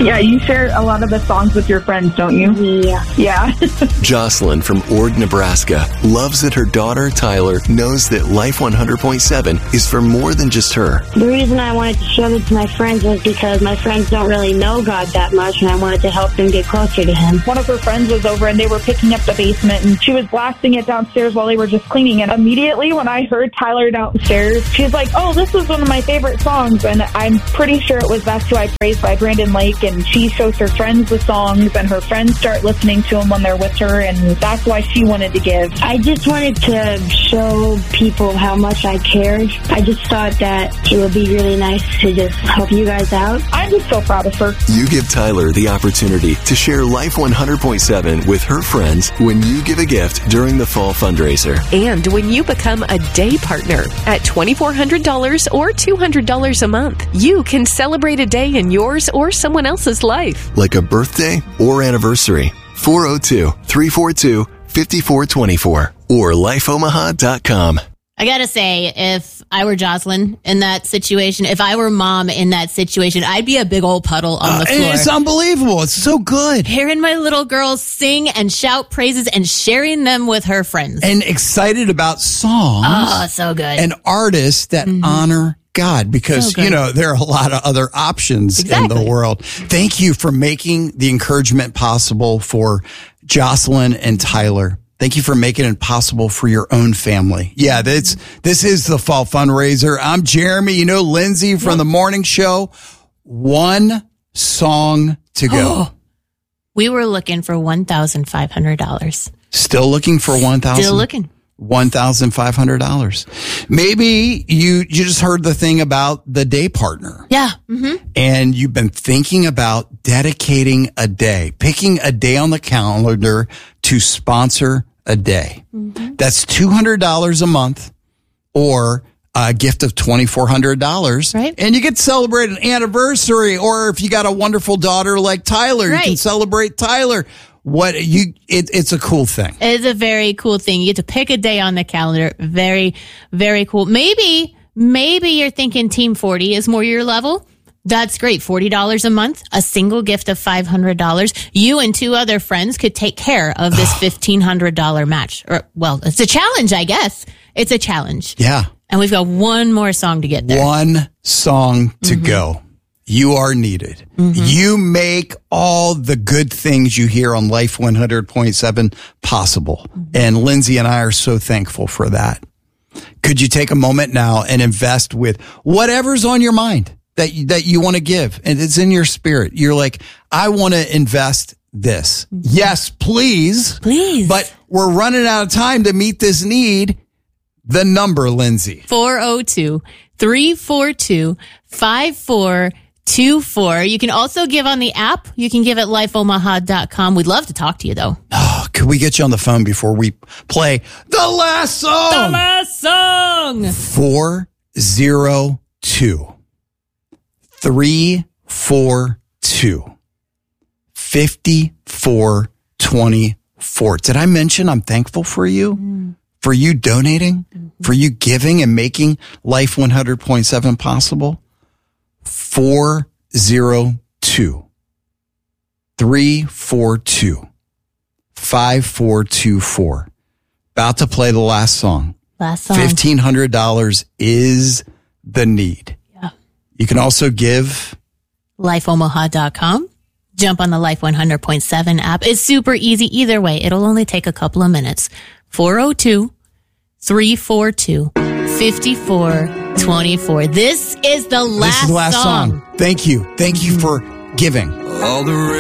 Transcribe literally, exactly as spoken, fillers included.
Yeah, you share a lot of the songs with your friends, don't you? Yeah. Yeah. Jocelyn from Ord, Nebraska loves that her daughter Tyler knows that Life one hundred point seven is for more than just her. The reason I wanted to show this to my friends was because my friends don't really know God that much, and I wanted to help them get closer to Him. One of her friends was over, and they were picking up the basement, and she was blasting it downstairs while they were just cleaning. And immediately when I heard Tyler downstairs, she's like, oh, this is one of my favorite songs. And I'm pretty sure it was That's Who I Praise by Brandon Lake. And she shows her friends the songs, and her friends start listening to them when they're with her, and that's why she wanted to give. I just wanted to show people how much I cared. I just thought that it would be really nice to just help you guys out. I'm just so proud of her. You give Tyler the opportunity to share Life one hundred point seven with her friends when you give a gift during the fall fundraiser. And when you become a day partner at twenty-four hundred dollars or two hundred dollars a month, you can celebrate a day in yours or someone else's life. Like a birthday or anniversary. four oh two, three four two, five four two four or life omaha dot com. I gotta say, if I were Jocelyn in that situation, if I were mom in that situation, I'd be a big old puddle on the Uh, floor. it's unbelievable. It's so good. Hearing my little girl sing and shout praises and sharing them with her friends. And excited about songs. Oh, so good. And artists that mm-hmm. honor God, because, So you know, there are a lot of other options exactly. in the world. Thank you for making the encouragement possible for Jocelyn and Tyler. Thank you for making it possible for your own family. Yeah, that's, this is the fall fundraiser. I'm Jeremy. You know, Lindsay from yep. the morning show. One song to go. We were looking for one thousand five hundred dollars. Still looking for one thousand dollars? Still looking. one thousand five hundred dollars. Maybe you, you just heard the thing about the day partner. Yeah. Mm-hmm. And you've been thinking about dedicating a day, picking a day on the calendar to sponsor a day. Mm-hmm. That's two hundred dollars a month or a gift of twenty-four hundred dollars. Right. And you get to celebrate an anniversary, or if you got a wonderful daughter like Tyler, right. you can celebrate Tyler. What you, it, it's a cool thing. It's a very cool thing. You get to pick a day on the calendar. Very, very cool. Maybe, maybe you're thinking Team forty is more your level. That's great. forty dollars a month, a single gift of five hundred dollars. You and two other friends could take care of this fifteen hundred dollars match. Or, well, it's a challenge, I guess. It's a challenge. Yeah. And we've got one more song to get there. One song to mm-hmm. go. You are needed. Mm-hmm. You make all the good things you hear on Life one hundred point seven possible. Mm-hmm. And Lindsay and I are so thankful for that. Could you take a moment now and invest with whatever's on your mind that you, that you want to give? And it's in your spirit. You're like, I want to invest this. Mm-hmm. Yes, please. Please. But we're running out of time to meet this need. The number, Lindsay. four oh two, three four two, five four two four. You can also give on the app. You can give at life omaha dot com. We'd love to talk to you, though. Oh, could we get you on the phone before we play the last song? The last song. four oh two, three four two, five four two four. Did I mention I'm thankful for you? Mm. For you donating? Mm-hmm. For you giving and making Life one hundred point seven possible? four oh two, three four two, five four two four. About to play the last song. Last song. fifteen hundred dollars is the need. Yeah. You can also give. life omaha dot com. Jump on the Life one hundred point seven app. It's super easy either way. It'll only take a couple of minutes. four oh two, three four two, five four two four. This is the last, this is the last song. song. Thank you. Thank you for giving. All the